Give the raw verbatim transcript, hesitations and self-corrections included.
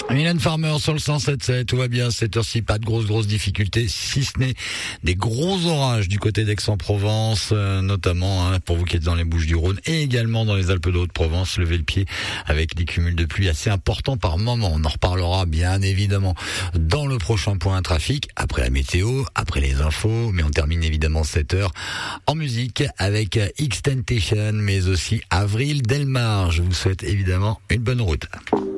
Mylène Farmer sur le cent sept sept, tout va bien, cette heure-ci, pas de grosses grosses difficultés, si ce n'est des gros orages du côté d'Aix-en-Provence, euh, notamment hein, pour vous qui êtes dans les Bouches-du-Rhône et également dans les Alpes de Haute-Provence, levez le pied avec des cumuls de pluie assez importants par moment. On en reparlera bien évidemment dans le prochain point trafic, après la météo, après les infos, mais on termine évidemment cette heure en musique avec X-Tentation, mais aussi Avril Delmar. Je vous souhaite évidemment une bonne route.